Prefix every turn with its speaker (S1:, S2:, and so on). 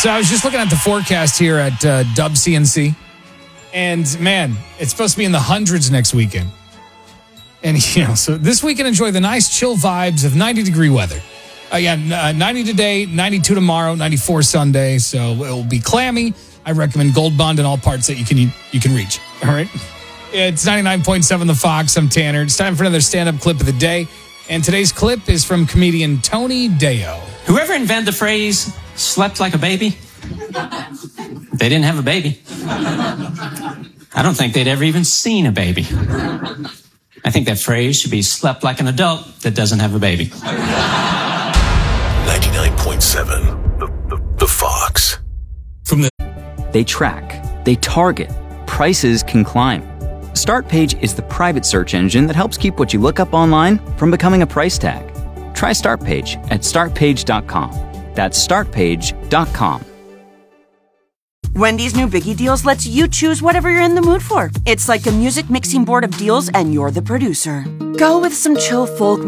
S1: So I was just looking at the forecast here at Dub CNC. And, man, it's supposed to be in the hundreds next weekend. And, so this weekend, enjoy the nice chill vibes of 90-degree weather. 90 today, 92 tomorrow, 94 Sunday. So it will be clammy. I recommend Gold Bond in all parts that you can reach. All right? It's 99.7 The Fox. I'm Tanner. It's time for another stand-up clip of the day. And today's clip is from comedian Tony Deo.
S2: Whoever invented the phrase, slept like a baby, they didn't have a baby. I don't think they'd ever even seen a baby. I think that phrase should be slept like an adult that doesn't have a baby.
S3: 99.7 The Fox.
S4: They track, they target, prices can climb. Startpage is the private search engine that helps keep what you look up online from becoming a price tag. Try Startpage at startpage.com. That's startpage.com.
S5: Wendy's new Biggie Deals lets you choose whatever you're in the mood for. It's like a music mixing board of deals, and you're the producer. Go with some chill folk